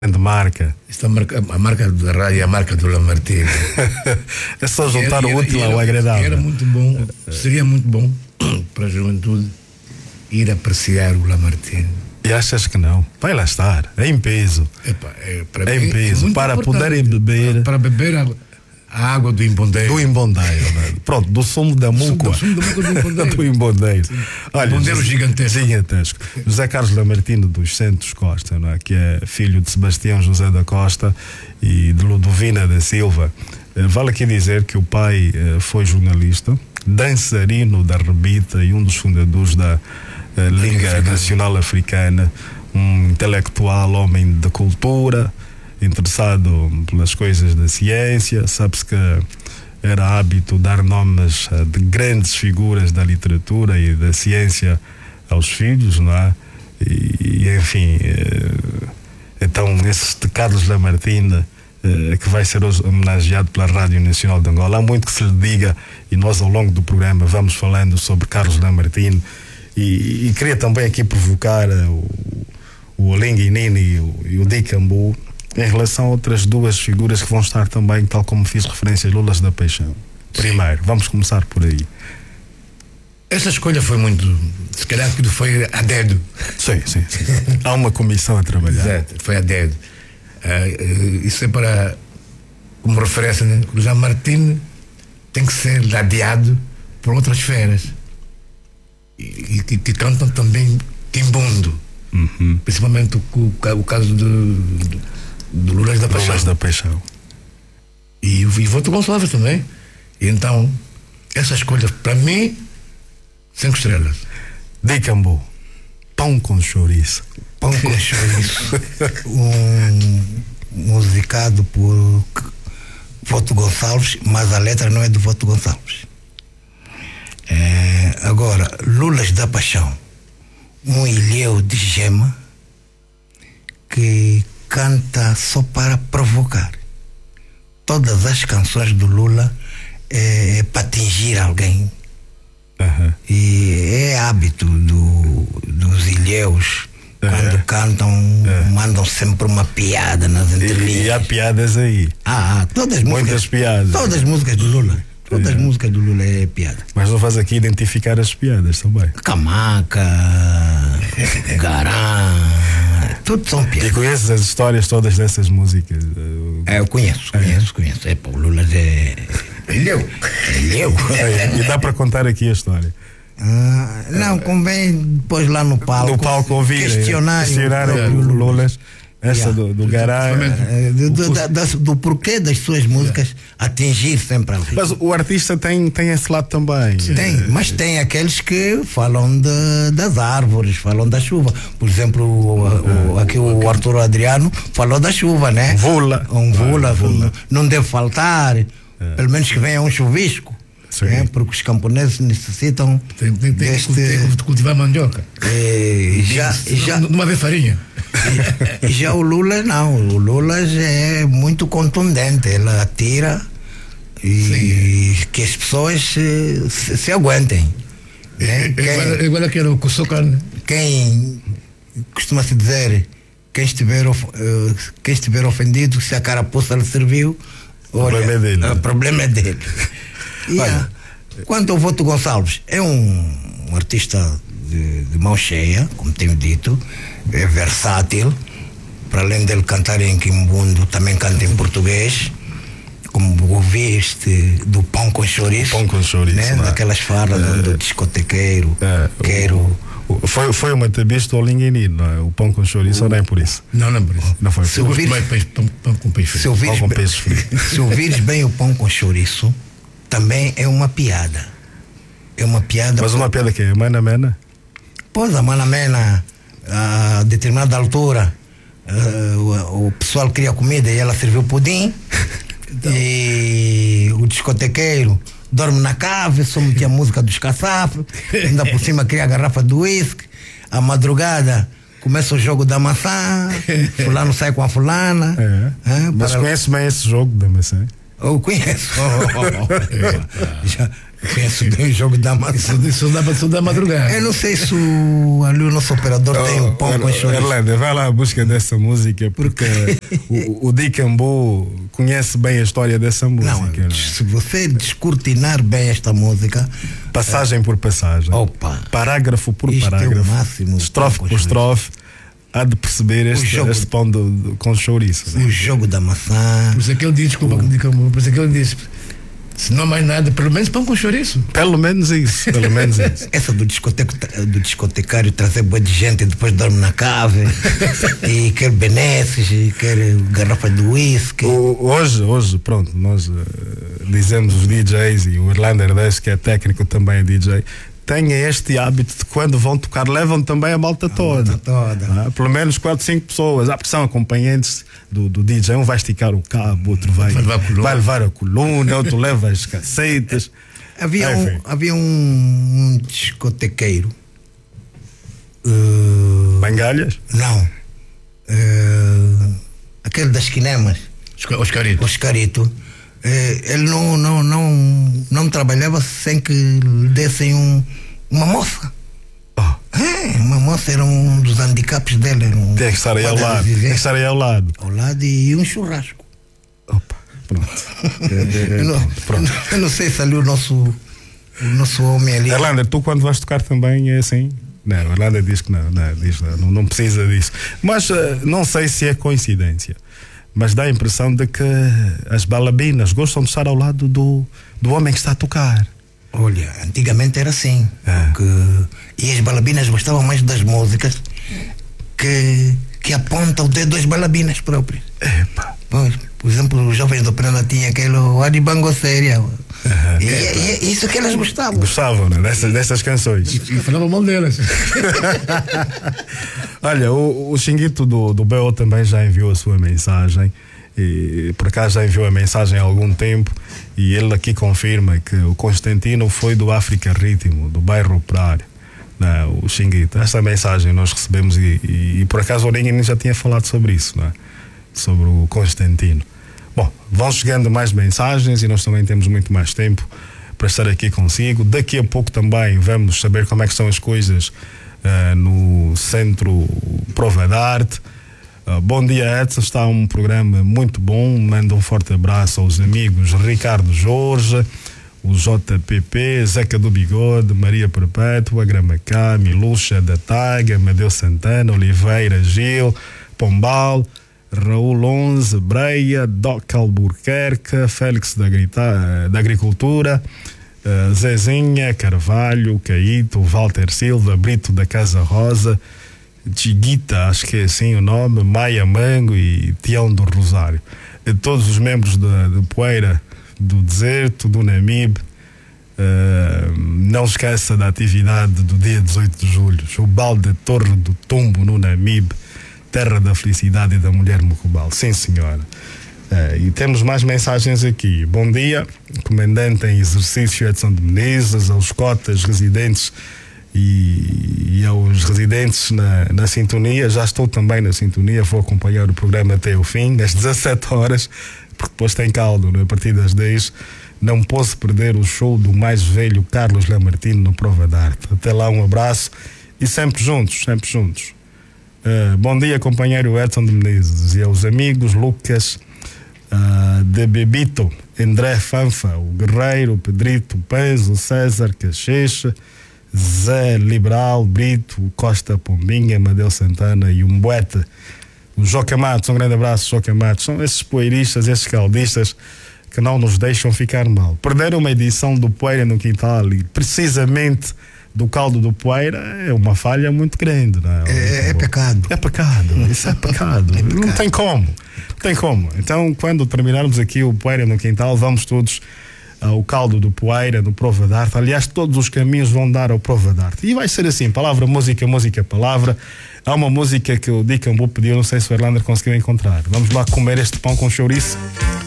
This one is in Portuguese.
de marca. A marca da rádio é a marca do Lamartine. É só juntar o útil ao agradável. Era muito bom, seria muito bom para a juventude ir apreciar o Lamartine. E achas que não? Vai lá estar, é em peso. É em peso, para poderem beber. Para beber a água do Imbondeiro. Do Imbondeiro, né? Pronto, do sumo da mucua. Do sumo da mucua do Imbondeiro. Do Imbondeiro. Olha, Imbondeiro gigantesco. José Carlos Lamartine dos Santos Costa, não é? Que é filho de Sebastião José da Costa e de Ludovina da Silva. Vale aqui dizer que o pai foi jornalista, dançarino da rebita e um dos fundadores da Liga Nacional Africana, um intelectual, homem da cultura, interessado pelas coisas da ciência. Sabe-se que era hábito dar nomes de grandes figuras da literatura e da ciência aos filhos, não é? E enfim, então este Carlos Lamartine, que vai ser hoje homenageado pela Rádio Nacional de Angola. Há muito que se lhe diga e nós ao longo do programa vamos falando sobre Carlos Lamartine e queria também aqui provocar o Olenguinini e o Dicambu em relação a outras duas figuras que vão estar também, tal como fiz referência, Lulas da Paixão. Primeiro, vamos começar por aí. Essa escolha foi muito, se calhar que foi a dedo. Sim. Há uma comissão a trabalhar. Exato, foi a dedo. Isso é para, como referência, né? O Lamartine tem que ser ladeado por outras feras e que cantam também timbundo. Principalmente o caso do Lulas da Paixão. Lulas da Paixão. E Voto Gonçalves também. E então, essa escolha, para mim, 5 estrelas. Dicambu, pão com chouriço. Pão com chouriço. Musicado por Voto Gonçalves, mas a letra não é do Voto Gonçalves. Agora, Lulas da Paixão, um ilhéu de gema que canta só para provocar. Todas as canções do Lula é para atingir alguém. E é hábito dos ilhéus, quando cantam, mandam sempre uma piada nas entrelinhas. E há piadas aí. Muitas piadas. Todas as músicas do Lula. Todas as músicas do Lula é piada. Mas não faz aqui identificar as piadas também. Camaca, Garã, tudo são piadas. E conheces as histórias todas dessas músicas? Eu conheço. O Lula é ilhéu. E dá para contar aqui a história? Não, convém depois lá no palco. No palco ouvir, questionar o Lula. Essa do Gará, do porquê das suas músicas atingir sempre alguém. Mas o artista tem esse lado também. Mas tem aqueles que falam das árvores, falam da chuva. Por exemplo, aqui o Arthur Adriano falou da chuva, né? Vula. Não deve faltar, pelo menos que venha um chuvisco. Porque os camponeses necessitam tem que cultivar mandioca. Não haver farinha. E já o Lula não. O Lula já é muito contundente. Ele atira e que as pessoas se aguentem. Igual aquele o Kusokan. Quem costuma-se dizer, quem estiver ofendido, se a carapuça lhe serviu, o problema é dele. Quanto ao Voto Gonçalves, é um artista de mão cheia, como tenho dito, é versátil. Para além dele cantar em quimbundo, também canta em português, como ouviste do Pão com Chouriço. Pão com Chouriço, né? Daquelas falas do discotequeiro. Foi uma entrevista ao Linguini, não é? O Pão com Chouriço, ou nem por isso? Não por isso. Não foi. Pão com peixe frito. Se ouvires bem o Pão com Chouriço, também é uma piada. Mas uma piada que é Mana? Pois, a Mana, a determinada altura, o pessoal queria comida e ela serviu pudim. E o discotequeiro dorme na cave, só metia a música dos caçafos, ainda por cima queria a garrafa de uísque. À madrugada começa o jogo da maçã, fulano sai com a fulana. Mas conhece bem esse jogo da maçã? Eu conheço. Já conheço bem o jogo da maçã. Isso da madrugada. Eu não sei se ali o nosso operador tem um pão com chouriço. Erlander, vai lá à busca dessa música, porque o Dicambu conhece bem a história dessa música. Não, se você descortinar bem esta música, passagem por passagem, parágrafo por parágrafo, é o máximo, estrofe por estrofe, há de perceber este pão com chouriço. O jogo da maçã. Por isso é que ele diz, por isso é que ele diz, se não há mais nada, pelo menos pão com chouriço. Pelo menos isso. Essa do discotecário trazer boa de gente e depois dorme na cave e quer benesses e quer garrafas de whisky. Hoje, pronto, nós dizemos os DJs, e o Erlander Dash, que é técnico, também é DJ, tenha este hábito de quando vão tocar, levam também a malta toda. Pelo menos 4, 5 pessoas. Porque são acompanhantes do DJ. Um vai esticar o cabo, outro vai levar a coluna, outro leva as cacetas. Havia um discotequeiro. Bangalhas? Não. Aquele das quinemas. Oscarito. Ele não trabalhava sem que lhe dessem uma moça. Uma moça era um dos handicaps dele. Tem que estar aí ao lado. Ao lado e um churrasco. Opa, pronto. Eu não sei se ali o nosso homem ali. Erlander, tu quando vais tocar também é assim? Não, Erlander diz que não precisa disso. Mas não sei se é coincidência, mas dá a impressão de que as balabinas gostam de estar ao lado do homem que está a tocar. Olha, antigamente era assim. E as balabinas gostavam mais das músicas que apontam o dedo às balabinas próprias. Pois, por exemplo, os jovens do Prana tinham aquele Adibango Séria. E isso que elas gostavam. Gostavam, né? Dessas canções. E falavam mal delas. Olha, o Xinguito do BO também já enviou a sua mensagem. E por acaso já enviou a mensagem há algum tempo. E ele aqui confirma que o Constantino foi do África Ritmo, do bairro Operário. Não, o Xinguito. Essa mensagem nós recebemos e por acaso o Ninguém já tinha falado sobre isso, não é? Sobre o Constantino. Bom, vão chegando mais mensagens e nós também temos muito mais tempo para estar aqui consigo. Daqui a pouco também vamos saber como é que estão as coisas no Centro Prova de Arte. Bom dia, Edson, está um programa muito bom. Mando um forte abraço aos amigos Ricardo Jorge, o JPP, Zeca do Bigode, Maria Perpétua, Gramacá, Miluxa da Taga, Amadeu Santana, Oliveira Gil, Pombal, Raul 11, Breia, Doc Albuquerque, Félix da Agricultura, Zezinha, Carvalho, Caíto, Walter Silva, Brito da Casa Rosa, Chiguita, acho que é assim o nome, Maia Mango e Tião do Rosário. Todos os membros de Poeira, do Deserto, do Namib, não esqueça da atividade do dia 18 de julho, o balde de Torre do Tombo no Namib, terra da felicidade e da mulher mucubal. Sim, senhora. E temos mais mensagens aqui. Bom dia, comandante em exercício Edson de Menezes, aos cotas residentes e aos residentes na sintonia. Já estou também na sintonia, vou acompanhar o programa até o fim, às 17 horas, porque depois tem caldo, né? A partir das 10. Não posso perder o show do mais velho Carlos Lamartine no Prova de Arte. Até lá, um abraço e sempre juntos, sempre juntos. Bom dia, companheiro Edson de Menezes e aos amigos Lucas de Bebito, André Fanfa, o Guerreiro, o Pedrito, o Penzo, o César Cachecha, Zé Liberal, Brito, o Costa Pombinha, Amadeu Santana e o Mbuete, o Joca Matos. Um grande abraço, Joca Matos. São esses poeiristas, esses caldistas que não nos deixam ficar mal. Perderam uma edição do Poeira no Quintal e precisamente do caldo do Poeira é uma falha muito grande, não é? É pecado. É pecado, isso é pecado. Não tem como. Então, quando terminarmos aqui o Poeira no Quintal, vamos todos ao caldo do Poeira, no Prova de Arte. Aliás, todos os caminhos vão dar ao Prova de Arte. E vai ser assim, palavra, música, música, palavra. Há uma música que o Dicambu pediu, não sei se o Erlander conseguiu encontrar. Vamos lá comer este pão com chouriço.